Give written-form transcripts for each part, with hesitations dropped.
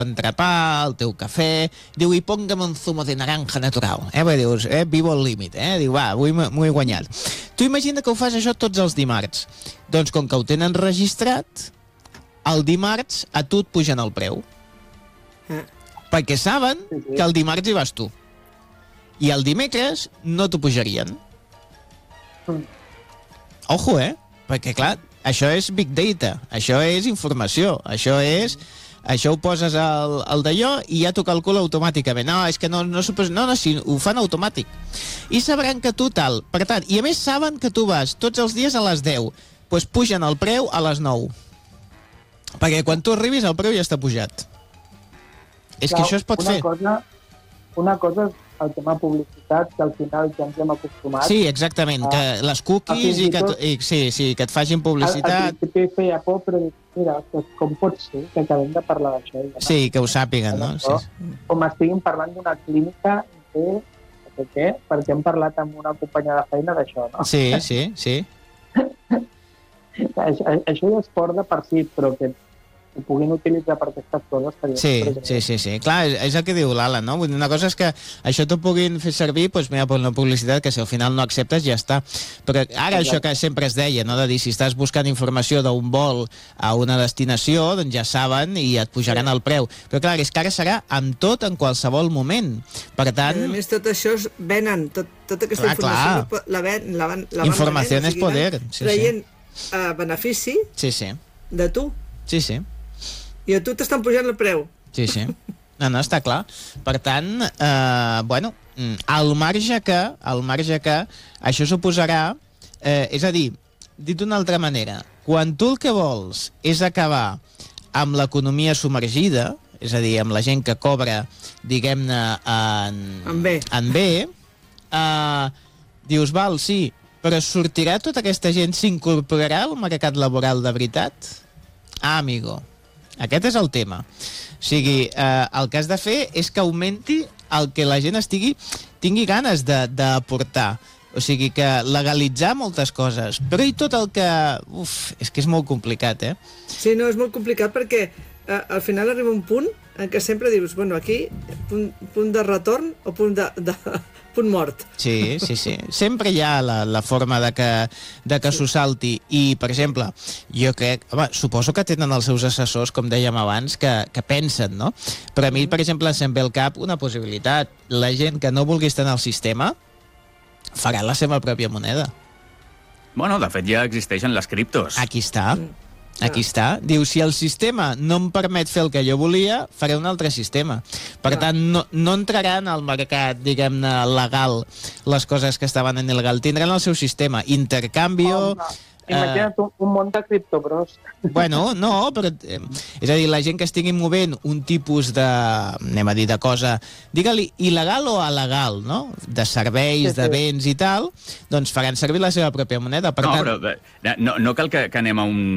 entrepà, el teu cafè, diu, i póngame un zumo de naranja natural, perquè dius, vivo al límit, diu, va, avui m'ho he guanyat. Tu imagina que ho fas això tots els dimarts. Doncs com que ho tenen registrat, el dimarts a tu et pugen el preu. Perquè saben que el dimarts hi vas tu. I el dimecres no t'ho pujarien. Ojo, perquè clar, això és Big Data, això és informació, això ho poses al d'allò i ja t'ho calcula automàticament. No, és que no, sí, ho fan automàtic. I sabran que tu tal. Per tant, i a més saben que tu vas tots els dies a les 10. Doncs pugen el preu a les 9. Perquè quan tu arribis el preu ja està pujat. És que això es pot fer. Una cosa és el tema publicitat, que al final ja ens hem acostumat. Sí, exactament, que les cookies que et facin publicitat. Al principi feia por, però mira, com pot ser que acabem de parlar d'això? Sí, que ho sàpiguen, no? Com estiguin parlant d'una clínica perquè hem parlat amb una companya de feina d'això, no? Sí. Això ja és fort de per si, però que ho puguin utilitzar per aquestes coses. Sí. Clar, és el que diu l'Ala, no? Vull dir, una cosa és que això t'ho puguin fer servir, doncs mira, per una publicitat que si al final no acceptes ja està. Però ara això que sempre es deia, no? De dir, si estàs buscant informació d'un vol a una destinació, doncs ja saben i et pujaran el preu. Però clar, és que ara serà amb tot en qualsevol moment. Per tant... A més, tot això venen, tota aquesta informació la van informació és poder. Traient benefici de tu. Sí. I a tu t'estan pujant el preu. Sí. No, està clar. Per tant, al marge que això suposarà, és a dir, dit d'una altra manera, quan tu el que vols és acabar amb l'economia submergida, és a dir, amb la gent que cobra, diguem-ne, en bé, dius, val, sí, però sortirà tota aquesta gent, s'incorporarà al mercat laboral de veritat? Amigo, aquest és el tema. O sigui, el que has de fer és que augmenti el que la gent tingui ganes d'aportar. O sigui, que legalitzar moltes coses. Però i tot el que... és que és molt complicat, Sí, no, és molt complicat perquè al final arriba un punt en què sempre dius, bueno, aquí, punt de retorn o punt punt mort. Sí. Sempre hi ha la forma de que s'ho salti. I, per exemple, jo crec... suposo que tenen els seus assessors, com dèiem abans, que pensen, no? Però a mi, per exemple, se'm ve al cap una possibilitat. La gent que no vulgui estar en el sistema farà la seva pròpia moneda. Bueno, de fet, ja existeixen les criptos. Aquí està. Diu, si el sistema no em permet fer el que jo volia, faré un altre sistema. Per tant, no entraran al mercat, diguem-ne, legal les coses que estaven en il·legal. Tindran el seu sistema. Intercanvio... Imagina't un món de criptobros. Bueno, no, però... és a dir, la gent que estigui movent un tipus de... anem a dir, de cosa... digue-li il·legal o alegal, no? De serveis, de béns i tal, doncs faran servir la seva pròpia moneda. Per tant... però no cal que anem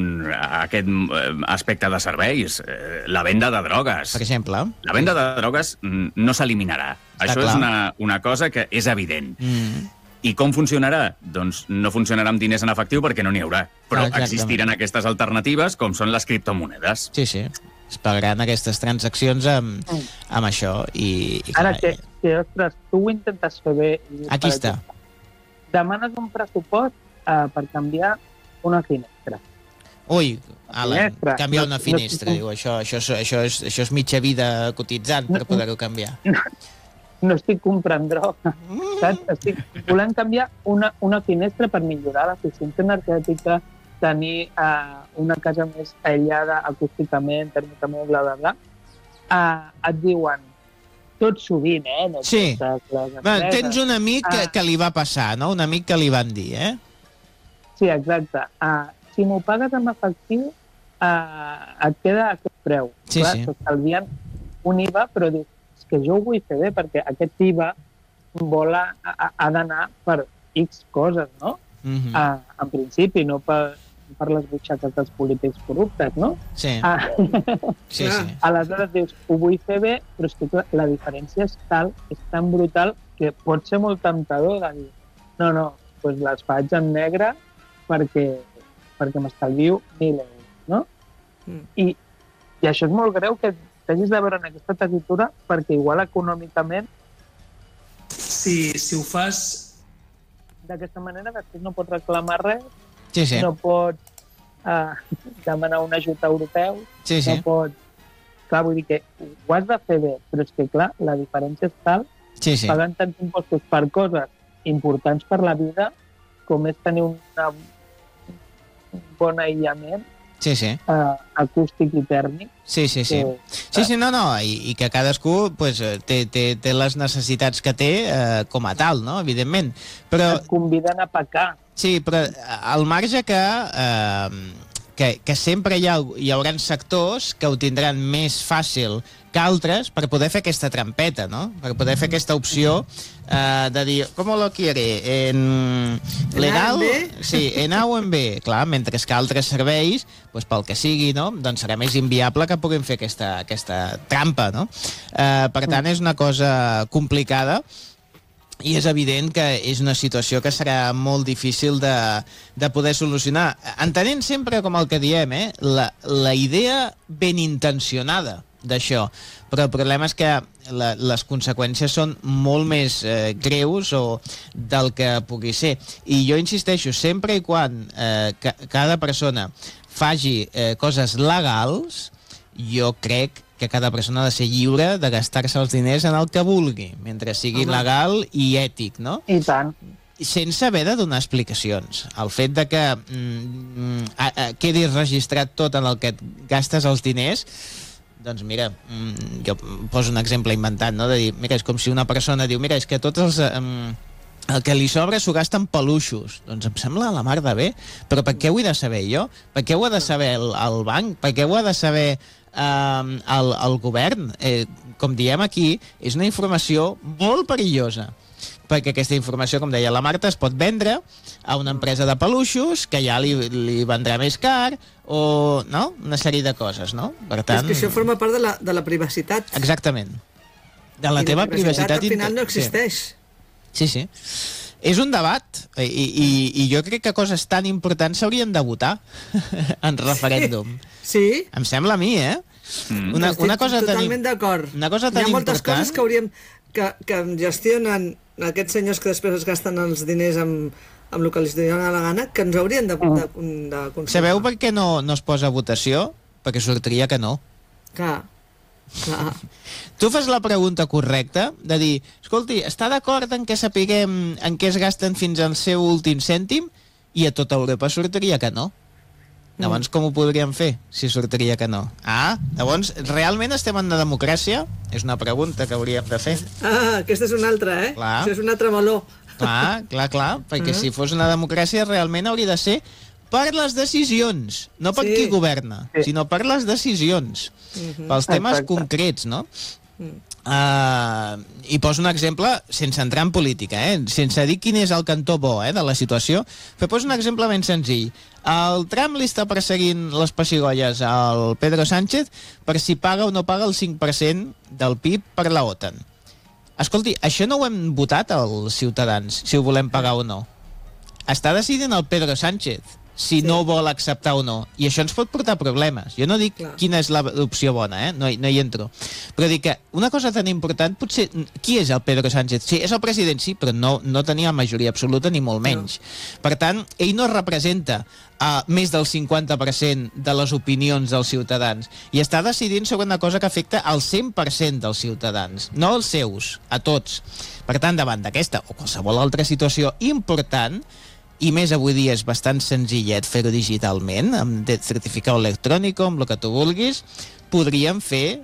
a aquest aspecte de serveis. La venda de drogues. Per exemple. La venda de drogues no s'eliminarà. Això és una cosa que és evident. I com funcionarà? Doncs no funcionarà amb diners en efectiu perquè no n'hi haurà. Però existiran aquestes alternatives com són les criptomonedes. Sí. Es pagaran aquestes transaccions amb això. Ara que, ostres, tu ho intentes fer bé... Aquí està. Demanes un pressupost per canviar una finestra. Ui, Alan, canviar una finestra. Diu, això és mitja vida cotitzant per poder-ho canviar. No estic comprant droga, saps? Estic volent canviar una finestra per millorar l'eficiència energètica, tenir una casa més aïllada acústicament, tèrmicament, bla, bla, bla. Et diuen, tot sovint, no? Sí. Tens un amic que li va passar, no? Un amic que li van dir, Sí, exacte. Si m'ho pagues amb efectiu, et queda aquest preu. Sí. S'estalvien un IVA, però dius, que jo ho vull fer bé, perquè aquest IVA ha d'anar per X coses, no? En principi, no per les butxaques dels polítics corruptes, no? Sí. Aleshores dius, ho vull fer bé, però és que la diferència és tan brutal que pot ser molt temptador de dir, no, doncs les faig en negre perquè m'estalvio 1.000 euros, no? I això és molt greu que t'hagis de veure en aquesta tessitura perquè igual econòmicament Si ho fas... d'aquesta manera després no pots reclamar res, Sí, sí. no pots demanar un ajut europeu, Sí, sí. no pots... Clar, vull dir que ho has de fer bé, però és que, clar, la diferència és tal, Sí, sí. pagant tants impostos per coses importants per la vida, com és tenir un bon aïllament Sí, sí. acústic i tèrmic. Sí, sí, sí. Sí, no, i que cadascú pues, té les necessitats que té com a tal, no? Evidentment. Però, Et conviden a pecar. sí, però al marge que sempre hi haurà sectors que ho tindran més fàcil que altres per poder fer aquesta trampeta, no? Per poder fer aquesta opció de dir, com lo quiere? En legal? Sí, en A o en B. Clar, mentre que altres serveis, doncs pel que sigui, no? Doncs serà més inviable que puguin fer aquesta trampa, no? Per tant, és una cosa complicada i és evident que és una situació que serà molt difícil de poder solucionar. Entenent sempre, com el que diem, la idea ben intencionada d'això, però el problema és que les conseqüències són molt més greus o del que pugui ser. I jo insisteixo, sempre i quan cada persona faci coses legals, jo crec que cada persona ha de ser lliure de gastar-se els diners en el que vulgui, mentre sigui legal i ètic, no? I tant. Sense haver de donar explicacions. El fet de que quedi registrat tot en el que et gastes els diners, doncs mira, jo poso un exemple inventat, no? De dir, mira, és com si una persona diu, mira, és que tots els... el que li sobra s'ho gasta en peluixos. Doncs em sembla la mar de bé. Però per què ho he de saber jo? Per què ho ha de saber el banc? Per què ho ha de saber el govern? Com diem aquí, és una informació molt perillosa. Perquè aquesta informació, com deia la Marta, es pot vendre a una empresa de peluixos que ja li vendrà més car o no? Una sèrie de coses, no? Per tant... És que això forma part de la privacitat. Exactament. De la teva privacitat... al final no existeix. Sí, sí. És un debat i jo crec que coses tan importants s'haurien de votar en referèndum. Sí? Em sembla a mi, eh? Una cosa totalment d'acord. Una cosa tan important. Hi ha moltes coses que hauríem... que gestionen aquests senyors que després es gasten els diners amb el que els donen la gana, que ens haurien de consultar. Sabeu per què no es posa a votació? Perquè sortiria que no. Clar. Tu fas la pregunta correcta de dir, escolti, està d'acord en què sapiguem en què es gasten fins al seu últim cèntim? I a tota Europa sortiria que no. Llavors, com ho podríem fer si sortiria que no? Llavors, realment estem en una democràcia? És una pregunta que hauríem de fer. Aquesta és una altra, eh? Clar. Això és un altre meló. Clar, perquè si fos una democràcia realment hauria de ser per les decisions, no per qui governa, sinó per les decisions, pels temes concrets, no? I poso un exemple sense entrar en política, sense dir quin és el cantó bo de la situació, però poso un exemple ben senzill. El Trump li està perseguint les pessigolles al Pedro Sánchez per si paga o no paga el 5% del PIB per la OTAN. Escolti, això no ho hem votat els ciutadans, si ho volem pagar o no. Està decidint el Pedro Sánchez si no vol acceptar o no. I això ens pot portar problemes. Jo no dic quina és l'opció bona, no hi entro. Però dic que una cosa tan important, potser... Qui és el Pedro Sánchez? Sí, és el president, sí, però no tenia majoria absoluta ni molt menys. Per tant, ell no representa més del 50% de les opinions dels ciutadans i està decidint sobre una cosa que afecta al 100% dels ciutadans, no els seus, a tots. Per tant, davant d'aquesta o qualsevol altra situació important, i més avui dia és bastant senzillet fer-ho digitalment, amb certificat electrònic, amb el que tu vulguis, podríem fer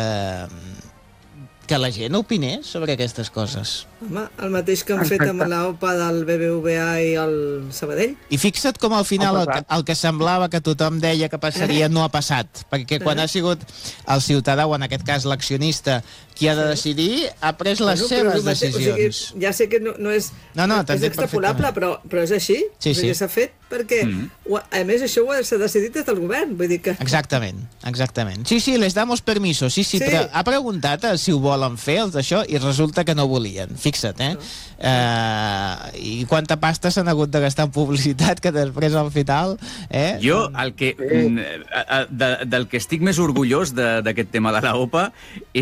que la gent opinés sobre aquestes coses. Home, el mateix que han fet amb l'OPA del BBVA i el Sabadell. I fixa't com al final el que semblava que tothom deia que passaria no ha passat, perquè quan ha sigut el ciutadà, o en aquest cas l'accionista, qui ha de decidir ha pres les seves decisions. O sigui, ja sé que no és, és extrapolable, però és així. Sí, sí. S'ha fet perquè, a més, això s'ha decidit des del govern. Vull dir que... Exactament. Sí, les damos permiso. Sí, però ha preguntat si ho volen fer, els d'això, i resulta que no volien. Fixa't, I quanta pasta s'han hagut de gastar en publicitat que després al final... Jo, del que estic més orgullós d'aquest tema de la OPA